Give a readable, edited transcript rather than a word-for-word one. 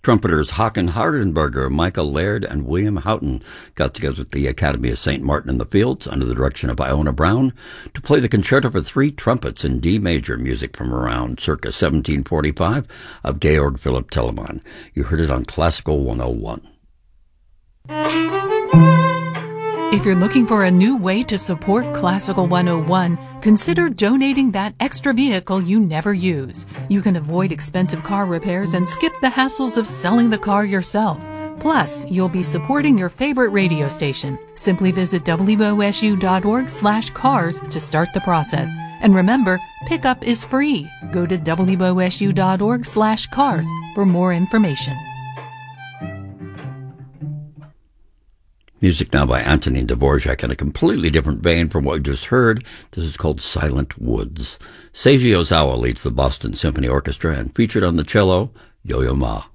Trumpeters Håkan Hardenberger, Michael Laird, and William Houghton got together at the Academy of St. Martin in the Fields under the direction of Iona Brown to play the Concerto for Three Trumpets in D major, music from around circa 1745 of Georg Philipp Telemann. You heard it on Classical 101. If you're looking for a new way to support Classical 101, consider donating that extra vehicle you never use. You can avoid expensive car repairs and skip the hassles of selling the car yourself. Plus, you'll be supporting your favorite radio station. Simply visit wosu.org/cars to start the process. And remember, pickup is free. Go to wosu.org/cars for more information. Music now by Antonin Dvorak in a completely different vein from what we just heard. This is called Silent Woods. Seiji Ozawa leads the Boston Symphony Orchestra and featured on the cello, Yo-Yo Ma.